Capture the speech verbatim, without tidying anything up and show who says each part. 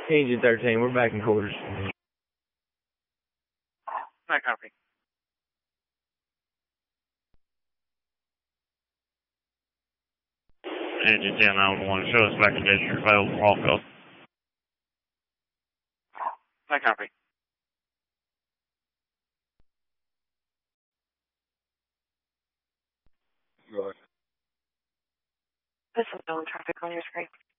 Speaker 1: Agent thirteen, we're back in quarters.
Speaker 2: I copy.
Speaker 3: Agent ten nine one, show us back in district field, Walko.
Speaker 2: I copy.
Speaker 4: Right.
Speaker 5: This is no traffic on your screen.